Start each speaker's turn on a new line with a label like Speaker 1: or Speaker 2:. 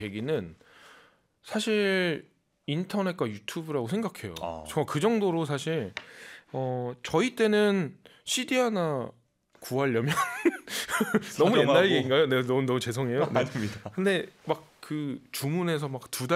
Speaker 1: 계기는 사실 인터넷과 유튜브라고 생각해요.
Speaker 2: 아.
Speaker 1: 정말 그 정도로 사실 저희 때는 CD 하나 구하려면 너무 옛날
Speaker 2: 사정하고.
Speaker 1: 얘기인가요? 네, 너무 죄송해요. 네.
Speaker 2: 아닙니다.
Speaker 1: 근데 막 그 주문해서 막 2달